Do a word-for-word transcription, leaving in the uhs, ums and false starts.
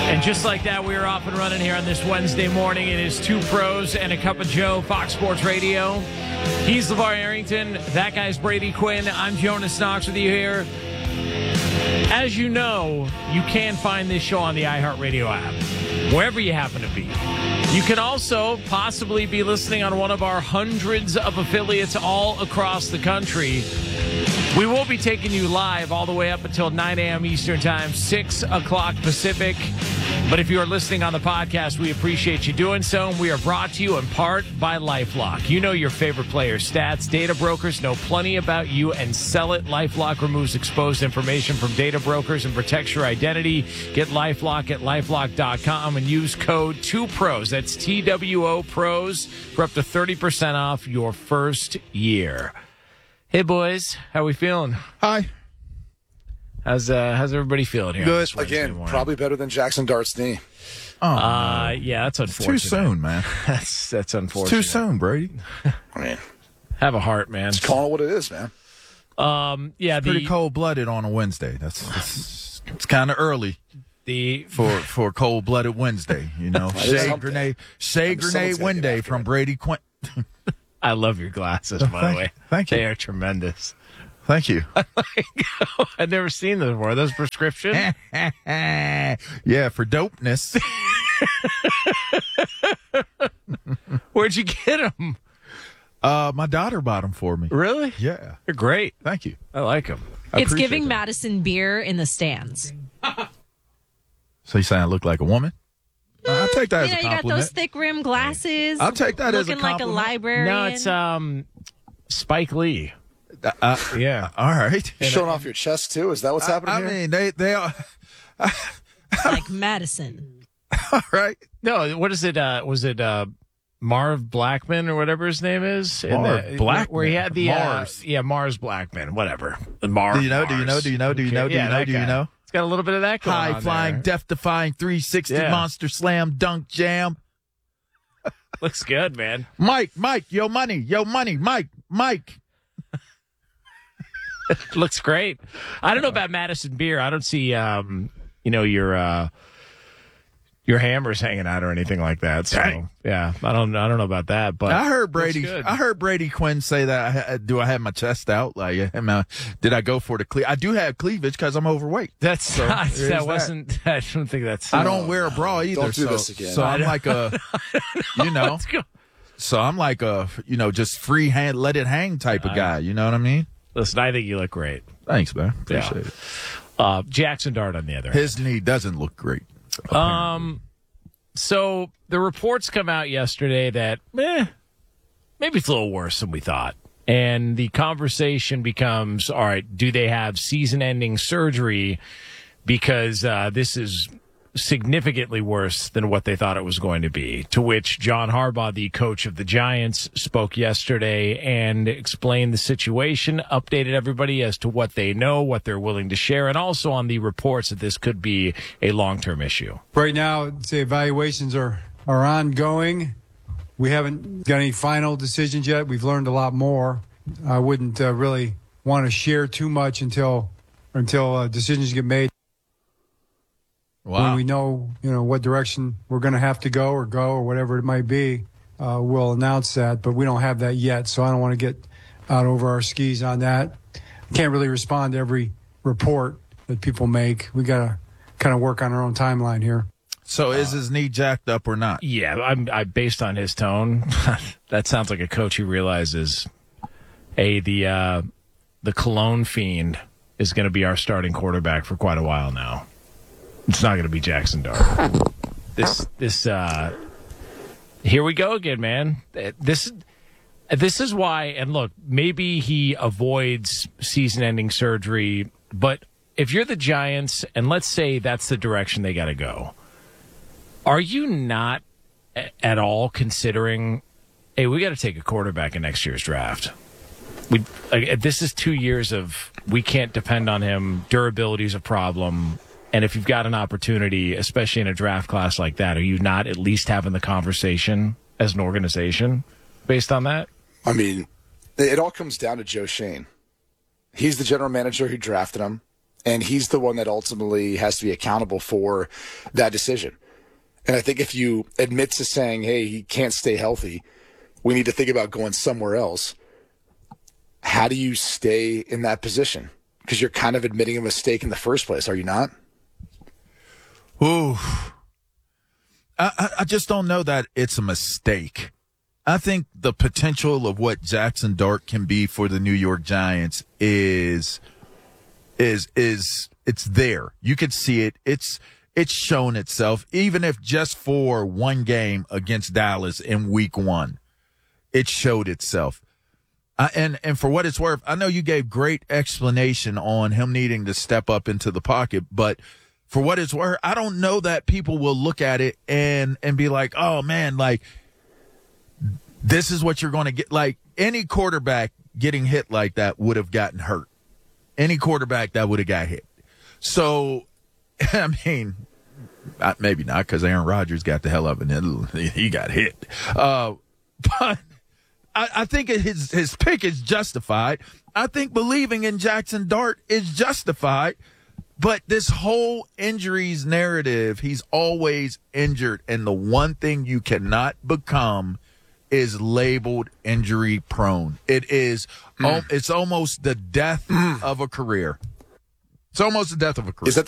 And just like that, we are off and running here on this Wednesday morning. It is Two Pros and a Cup of Joe, Fox Sports Radio. He's LeVar Arrington. That guy's Brady Quinn. I'm Jonas Knox with you here. As you know, you can find this show on the iHeartRadio app, wherever you happen to be. You can also possibly be listening on one of our hundreds of affiliates all across the country. We will be taking you live all the way up until nine a.m. Eastern Time, six o'clock Pacific. But if you are listening on the podcast, we appreciate you doing so. We are brought to you in part by LifeLock. You know your favorite players' stats. Data brokers know plenty about you and sell it. LifeLock removes exposed information from data brokers and protects your identity. Get LifeLock at LifeLock dot com and use code two pros. That's T W O Pros for up to thirty percent off your first year. Hey, boys. How we feeling? Hi. How's uh, how's everybody feeling here? Good. Again, morning? Probably better than Jackson Dart's knee. Oh, uh, yeah, that's unfortunate. It's too soon, man. that's that's unfortunate. It's too soon, Brady. I mean, have a heart, man. Just call it what it is, man. Um, yeah, it's the, pretty cold-blooded on a Wednesday. That's, that's it's kind of early. The for for cold-blooded Wednesday, you know. Shade grenade, shade grenade Wednesday from Brady Quinn. I love your glasses, by thank, the way. Thank you. They are tremendous. Thank you. I've never seen those before. Are those prescription? Yeah, for dopeness. Where'd you get them? Uh, my daughter bought them for me. Really? Yeah. They're great. Thank you. I like them. I it's giving that. Madison beer in the stands. So you saying I look like a woman? Uh, I'll take that you as know, a you compliment. got those thick rim glasses. I'll take that as a compliment. Looking like a librarian. No, it's um, Spike Lee. Uh, uh, yeah. All right. You're showing off your chest, too? Is that what's I, happening I here? I mean, they, they are. like Madison. All right. No, what is it? Uh, was it uh, Marv Blackman or whatever his name is? Marv the, Blackman. Where he had the Mars. Uh, yeah, Mars Blackman, whatever. Marv. Do you know? Do you know? Do you know? Do you know? Do you know? Do you know? It's got a little bit of that going on High flying, death defying, three sixty Yeah. monster slam dunk jam. Looks good, man. Mike, Mike, yo money, yo money, Mike, Mike. Looks great. I don't know about Madison Beer. I don't see, um, you know, your uh, your hammers hanging out or anything like that. So Dang. yeah, I don't, I don't know about that. But I heard Brady. good. I heard Brady Quinn say that. I, do I have my chest out? Like, am I, did I go for the cle? I do have cleavage because I'm overweight. That's So, not, there's that that. wasn't. I don't think that's. I don't wear a bra either. Don't do so, this again. So I'm like a, you know, Let's go. so I'm like a, you know, just free hand, let it hang type of guy. You know what I mean? Listen, I think you look great. Thanks, man. Appreciate Yeah. it. Uh, Jackson Dart, on the other hand. His knee doesn't look great. Um, so the reports come out yesterday that eh, maybe it's a little worse than we thought. And the conversation becomes, all right, do they have season-ending surgery? Because uh, this is significantly worse than what they thought it was going to be. To which John Harbaugh, the coach of the Giants, spoke yesterday and explained the situation, updated everybody as to what they know, what they're willing to share, and also on the reports that this could be a long-term issue. Right now, the evaluations are, are ongoing. We haven't got any final decisions yet. We've learned a lot more. I wouldn't uh, really want to share too much until until uh, decisions get made. Wow. When we know, you know, what direction we're going to have to go or go or whatever it might be, uh, we'll announce that. But we don't have that yet, so I don't want to get out over our skis on that. Can't really respond to every report that people make. We got to kind of work on our own timeline here. So is his knee jacked up or not? Yeah, I'm I, based on his tone, that sounds like a coach who realizes, hey, the uh, the Cologne fiend is going to be our starting quarterback for quite a while now. It's not going to be Jackson Dart. This this uh, here we go again, man. This this is why. And look, maybe he avoids season-ending surgery, but if you're the Giants, and let's say that's the direction they got to go, are you not at all considering, hey, we got to take a quarterback in next year's draft? We like, this is two years of we can't depend on him. Durability is a problem. And if you've got an opportunity, especially in a draft class like that, are you not at least having the conversation as an organization based on that? I mean, it all comes down to Joe Shane. He's the general manager who drafted him, and he's the one that ultimately has to be accountable for that decision. And I think if you admit to saying, hey, he can't stay healthy, we need to think about going somewhere else. How do you stay in that position? Because you're kind of admitting a mistake in the first place, are you not? Ooh. I, I, I just don't know that it's a mistake. I think the potential of what Jackson Dart can be for the New York Giants is is is it's there. You can see it. It's it's shown itself, even if just for one game against Dallas in week one. It showed itself. Uh, and, and for what it's worth, I know you gave great explanation on him needing to step up into the pocket, but for what it's worth, I don't know that people will look at it and, and be like, oh man, like, this is what you're going to get. Like, any quarterback getting hit like that would have gotten hurt. Any quarterback that would have got hit. So, I mean, maybe not, because Aaron Rodgers got the hell up and he got hit. Uh, but I, I think his his pick is justified. I think believing in Jackson Dart is justified. But this whole injuries narrative, he's always injured. And the one thing you cannot become is labeled injury prone. It is, mm. oh, it's almost the death mm. of a career. It's almost the death of a career. Is that